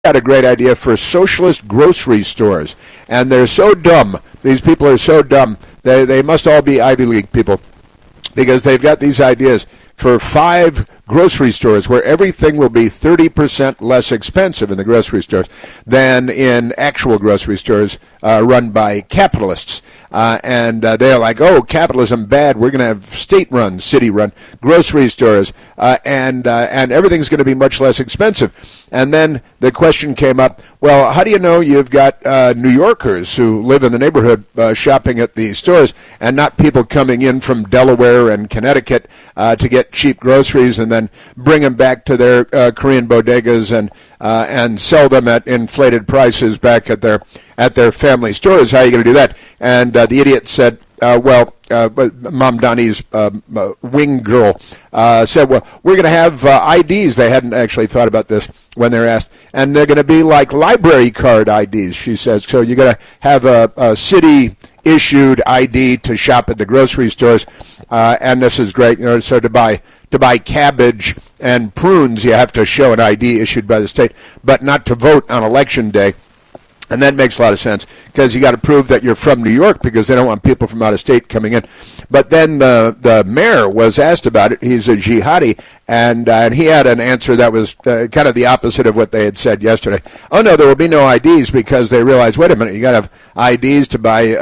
got a great idea for socialist grocery stores, and they're so dumb. These people are so dumb. They must all be Ivy League people, because they've got these ideas for 5 grocery stores where everything will be 30% less expensive in the grocery stores than in actual grocery stores run by capitalists. And they're like, oh, capitalism bad. We're going to have state-run, city-run grocery stores, and everything's going to be much less expensive. And then the question came up, well, how do you know you've got New Yorkers who live in the neighborhood shopping at the stores and not people coming in from Delaware and Connecticut to get cheap groceries and then bring them back to their Korean bodegas and sell them at inflated prices back at their family stores? How are you going to do that? And the idiot said, Mom Donnie's wing girl said, well, we're going to have IDs. They hadn't actually thought about this when they were asked. And they're going to be like library card IDs, she says. So you're going to have a city-issued ID to shop at the grocery stores. And this is great. You know, so to buy cabbage and prunes, you have to show an ID issued by the state, but not to vote on election day. And that makes a lot of sense because you got to prove that you're from New York because they don't want people from out of state coming in. But then the mayor was asked about it. He's a jihadi, and he had an answer that was kind of the opposite of what they had said yesterday. Oh, no, there will be no IDs because they realized, wait a minute, you got to have IDs to buy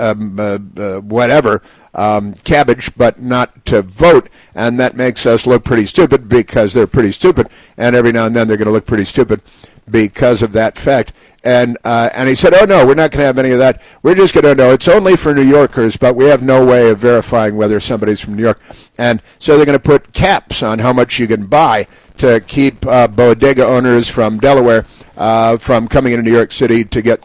cabbage, but not to vote, and that makes us look pretty stupid because they're pretty stupid, and every now and then they're going to look pretty stupid because of that fact. And he said, oh, no, we're not going to have any of that. We're just going to know it's only for New Yorkers, but we have no way of verifying whether somebody's from New York. And so they're going to put caps on how much you can buy to keep bodega owners from Delaware from coming into New York City to get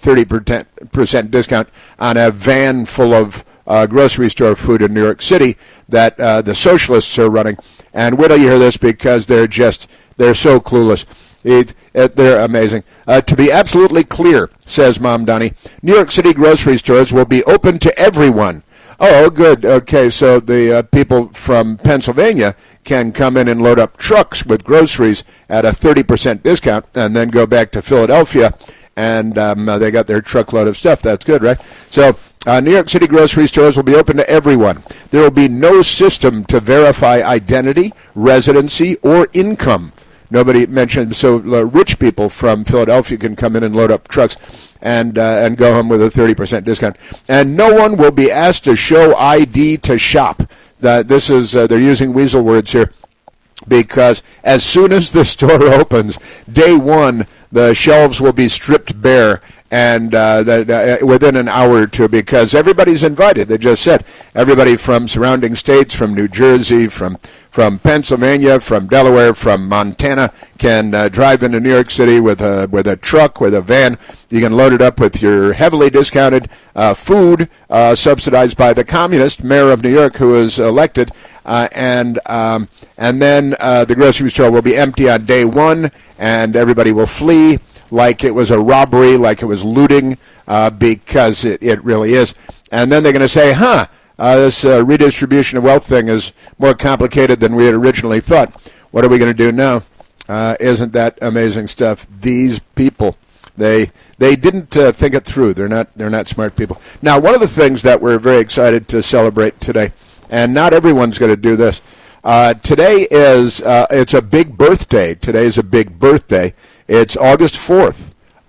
30% discount on a van full of grocery store food in New York City that the socialists are running. And wait till you hear this because they're so clueless. They're amazing. To be absolutely clear, says Mom Donnie, New York City grocery stores will be open to everyone. Oh, good. Okay, so the people from Pennsylvania can come in and load up trucks with groceries at a 30% discount and then go back to Philadelphia, and they got their truckload of stuff. That's good, right? So New York City grocery stores will be open to everyone. There will be no system to verify identity, residency, or income. Nobody mentioned, so rich people from Philadelphia can come in and load up trucks and go home with a 30% discount. And no one will be asked to show ID to shop. This is they're using weasel words here because as soon as the store opens, day one, the shelves will be stripped bare and within an hour or two because everybody's invited. They just said everybody from surrounding states, from New Jersey, from Pennsylvania, from Delaware, from Montana can drive into New York City with a truck, with a van. You can load it up with your heavily discounted food subsidized by the communist mayor of New York who was elected, and then the grocery store will be empty on day one, and everybody will flee like it was a robbery, like it was looting, because it really is. And then they're going to say, this redistribution of wealth thing is more complicated than we had originally thought. What are we going to do now? Isn't that amazing stuff? These people, they didn't think it through. They're not smart people. Now, one of the things that we're very excited to celebrate today, and not everyone's going to do this. Today is it's a big birthday. Today is a big birthday. It's August 4th.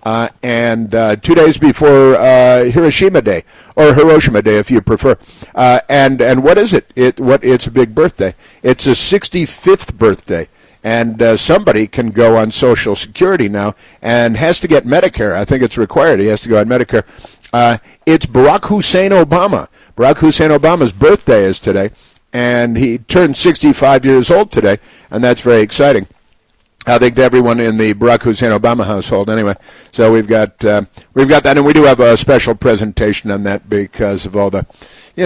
And 2 days before Hiroshima Day, or Hiroshima Day if you prefer. And what is it? It's a big birthday. It's a 65th birthday. And somebody can go on Social Security now and has to get Medicare. I think it's required. He has to go on Medicare. It's Barack Hussein Obama. Barack Hussein Obama's birthday is today. And he turned 65 years old today. And that's very exciting. I think to everyone in the Barack Hussein Obama household, anyway. So we've got that, and we do have a special presentation on that because of all the,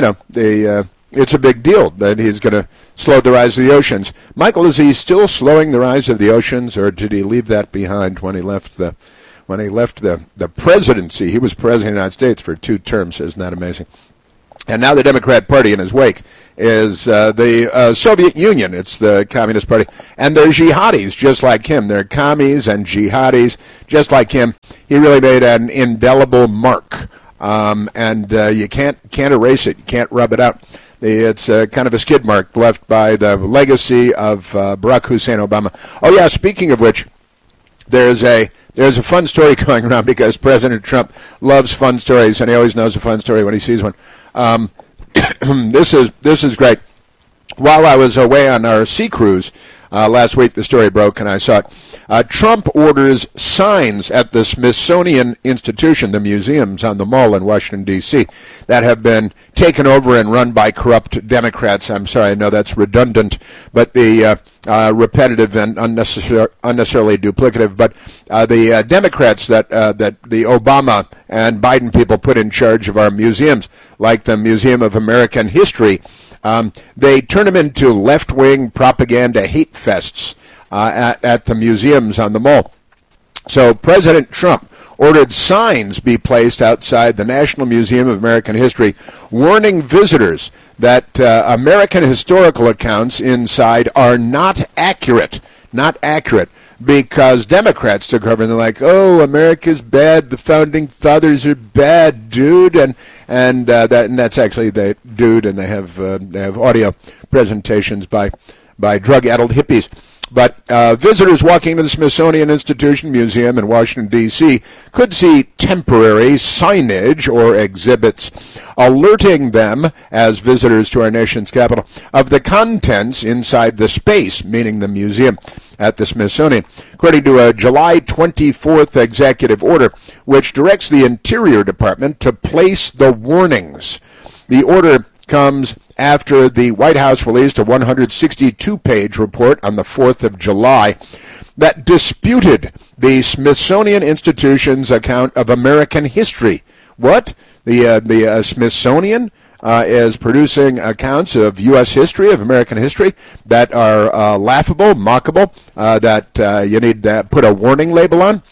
it's a big deal that he's going to slow the rise of the oceans. Michael, is he still slowing the rise of the oceans, or did he leave that behind when he left the presidency? He was president of the United States for 2 terms. Isn't that amazing? And now the Democrat Party in his wake is the Soviet Union. It's the Communist Party. And they're jihadis just like him. They're commies and jihadis just like him. He really made an indelible mark. And you can't erase it. You can't rub it out. It's kind of a skid mark left by the legacy of Barack Hussein Obama. Oh, yeah, speaking of which, there's a fun story going around because President Trump loves fun stories, and he always knows a fun story when he sees one. This is great. While I was away on our sea cruise last week, the story broke, and I saw it. Trump orders signs at the Smithsonian Institution, the museums on the Mall in Washington, D.C., that have been taken over and run by corrupt Democrats. I'm sorry, I know that's redundant, but the repetitive and unnecessarily duplicative. But the Democrats that the Obama and Biden people put in charge of our museums, like the Museum of American History, they turn them into left-wing propaganda hate fests at the museums on the Mall. So President Trump ordered signs be placed outside the National Museum of American History warning visitors that American historical accounts inside are not accurate, because Democrats took over and they're like, oh, America's bad, the founding fathers are bad, dude, and that's actually the dude, and they have audio presentations by drug-addled hippies. But visitors walking to the Smithsonian Institution Museum in Washington, D.C. could see temporary signage or exhibits alerting them, as visitors to our nation's capital, of the contents inside the space, meaning the museum at the Smithsonian, according to a July 24th executive order, which directs the Interior Department to place the warnings. The order comes after the White House released a 162-page report on the 4th of July that disputed the Smithsonian Institution's account of American history. What? The Smithsonian is producing accounts of U.S. history, of American history, that are laughable, mockable, that you need to put a warning label on.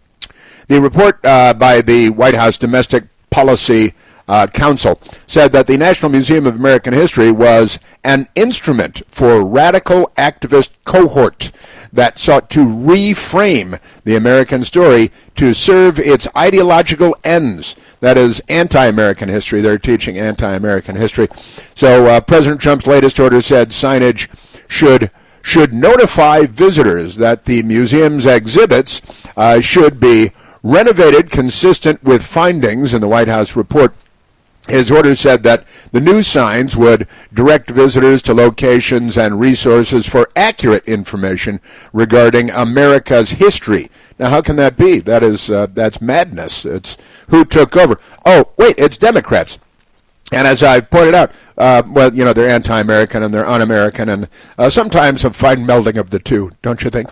The report by the White House Domestic Policy Council said that the National Museum of American History was an instrument for radical activist cohort that sought to reframe the American story to serve its ideological ends. That is anti-American history. They're teaching anti-American history. So President Trump's latest order said signage should notify visitors that the museum's exhibits should be renovated consistent with findings in the White House report. His order said that the new signs would direct visitors to locations and resources for accurate information regarding America's history. Now, how can that be? That's madness. It's who took over. Oh, wait, it's Democrats. And as I pointed out, they're anti-American and they're un-American, and sometimes a fine melding of the two, don't you think?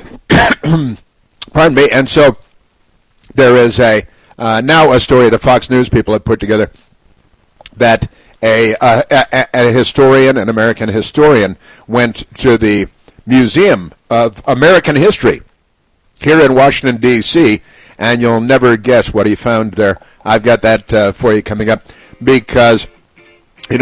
Pardon me. And so there is now a story the Fox News people have put together that a historian, an American historian, went to the Museum of American History here in Washington, D.C., and you'll never guess what he found there. I've got that for you coming up, because, you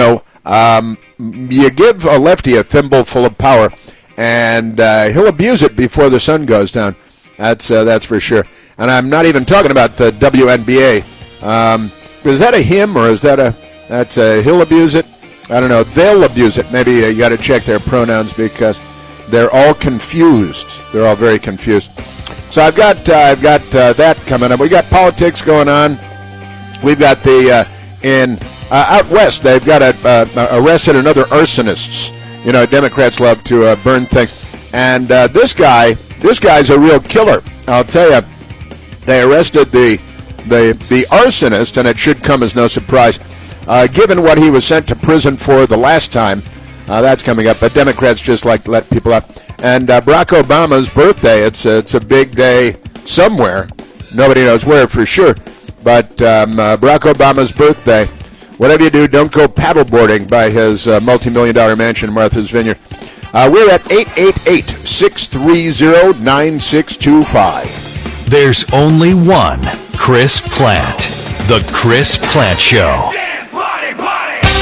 give a lefty a thimble full of power, and he'll abuse it before the sun goes down. That's for sure. And I'm not even talking about the WNBA. Is that a him, or is that he'll abuse it? I don't know. They'll abuse it. Maybe you got to check their pronouns, because they're all confused. They're all very confused. So I've got that coming up. We got politics going on. We've got out west. They've got arrested another arsonists. Democrats love to burn things, and this guy's a real killer. I'll tell you. They arrested the arsonist, and it should come as no surprise, given what he was sent to prison for the last time. That's coming up, but Democrats just like to let people out. And Barack Obama's birthday, it's a big day somewhere. Nobody knows where for sure, but Barack Obama's birthday, whatever you do, don't go paddleboarding by his multi-million-dollar mansion in Martha's Vineyard. We're at 888-630-9625. There's only one Chris Plante. The Chris Plante Show. Dance, party, party.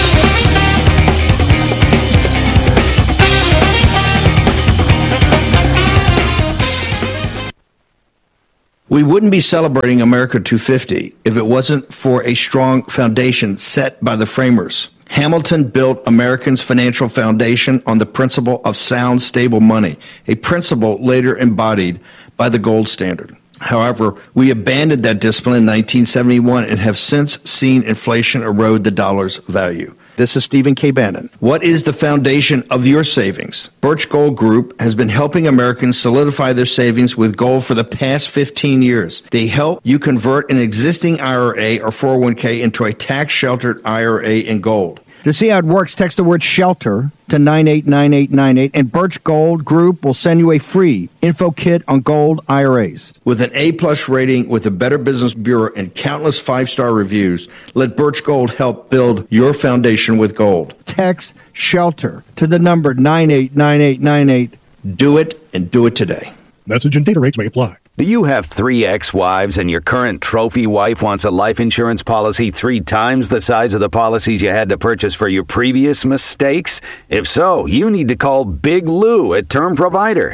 We wouldn't be celebrating America 250 if it wasn't for a strong foundation set by the framers. Hamilton built Americans' financial foundation on the principle of sound, stable money, a principle later embodied by the gold standard. However, we abandoned that discipline in 1971 and have since seen inflation erode the dollar's value. This is Stephen K. Bannon. What is the foundation of your savings? Birch Gold Group has been helping Americans solidify their savings with gold for the past 15 years. They help you convert an existing IRA or 401k into a tax-sheltered IRA in gold. To see how it works, text the word SHELTER to 989898, and Birch Gold Group will send you a free info kit on gold IRAs. With an A-plus rating with the Better Business Bureau and countless 5-star reviews, let Birch Gold help build your foundation with gold. Text SHELTER to the number 989898. Do it, and do it today. Message and data rates may apply. Do you have 3 ex-wives and your current trophy wife wants a life insurance policy 3 times the size of the policies you had to purchase for your previous mistakes? If so, you need to call Big Lou at Term Provider,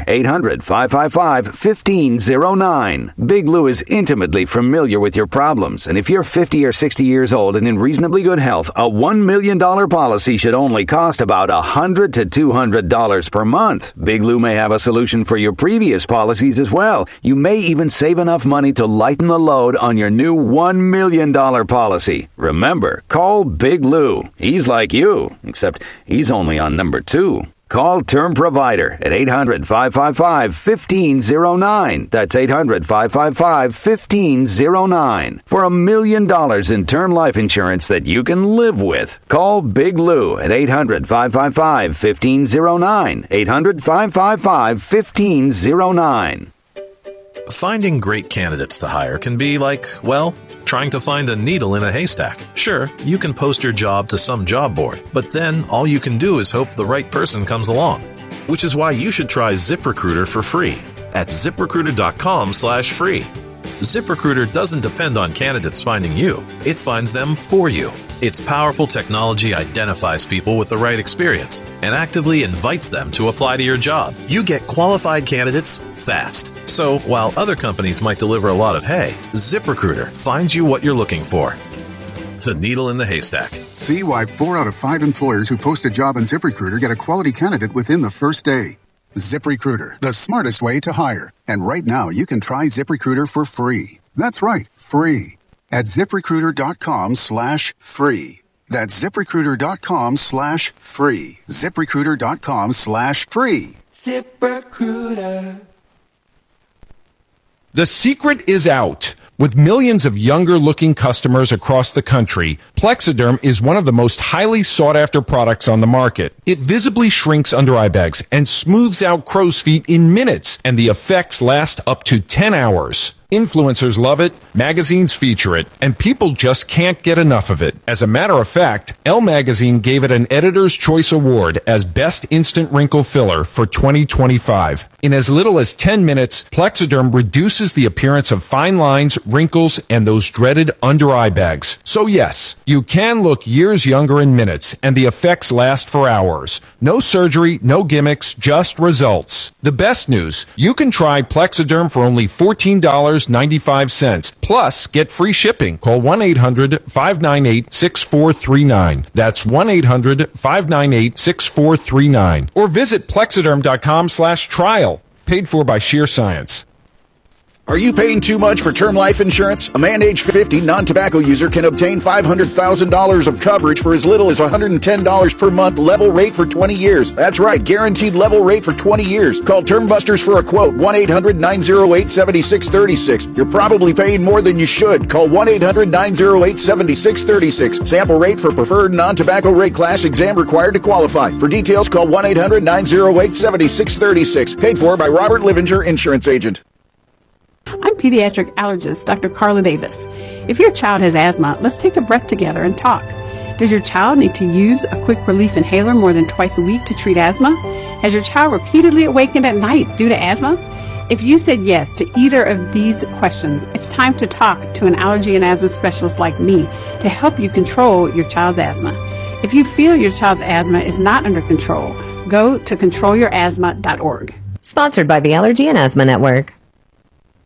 800-555-1509. Big Lou is intimately familiar with your problems, and if you're 50 or 60 years old and in reasonably good health, a $1 million policy should only cost about $100 to $200 per month. Big Lou may have a solution for your previous policies as well. You may even save enough money to lighten the load on your new $1 million policy. Remember, call Big Lou. He's like you, except he's only on number 2. Call Term Provider at 800-555-1509. That's 800-555-1509. For $1 million in term life insurance that you can live with. Call Big Lou at 800-555-1509. 800-555-1509. Finding great candidates to hire can be like, well, trying to find a needle in a haystack. Sure, you can post your job to some job board, but then all you can do is hope the right person comes along. Which is why you should try ZipRecruiter for free at ZipRecruiter.com/free. ZipRecruiter doesn't depend on candidates finding you. It finds them for you. Its powerful technology identifies people with the right experience and actively invites them to apply to your job. You get qualified candidates fast. So while other companies might deliver a lot of hay, ZipRecruiter finds you what you're looking for. The needle in the haystack. See why 4 out of 5 employers who post a job on ZipRecruiter get a quality candidate within the first day. ZipRecruiter, the smartest way to hire. And right now, you can try ZipRecruiter for free. That's right, free. At ZipRecruiter.com/free. That's ZipRecruiter.com/free. ZipRecruiter.com/free. ZipRecruiter. The secret is out. With millions of younger-looking customers across the country, Plexiderm is one of the most highly sought-after products on the market. It visibly shrinks under-eye bags and smooths out crow's feet in minutes, and the effects last up to 10 hours. Influencers love it, magazines feature it, and people just can't get enough of it. As a matter of fact, Elle Magazine gave it an Editor's Choice Award as Best Instant Wrinkle Filler for 2025. In as little as 10 minutes, Plexiderm reduces the appearance of fine lines, wrinkles, and those dreaded under-eye bags. So yes, you can look years younger in minutes, and the effects last for hours. No surgery, no gimmicks, just results. The best news, you can try Plexiderm for only $14.95. Plus, get free shipping. Call 1-800-598-6439. That's 1-800-598-6439. Or visit Plexiderm.com/trial. Paid for by Sheer Science. Are you paying too much for term life insurance? A man age 50 non-tobacco user can obtain $500,000 of coverage for as little as $110 per month, level rate for 20 years. That's right, guaranteed level rate for 20 years. Call Term Busters for a quote, 1-800-908-7636. You're probably paying more than you should. Call 1-800-908-7636. Sample rate for preferred non-tobacco rate class, exam required to qualify. For details, call 1-800-908-7636. Paid for by Robert Livinger, Insurance Agent. I'm pediatric allergist Dr. Carla Davis. If your child has asthma, let's take a breath together and talk. Does your child need to use a quick relief inhaler more than twice a week to treat asthma? Has your child repeatedly awakened at night due to asthma? If you said yes to either of these questions, it's time to talk to an allergy and asthma specialist like me to help you control your child's asthma. If you feel your child's asthma is not under control, go to controlyourasthma.org. Sponsored by the Allergy and Asthma Network.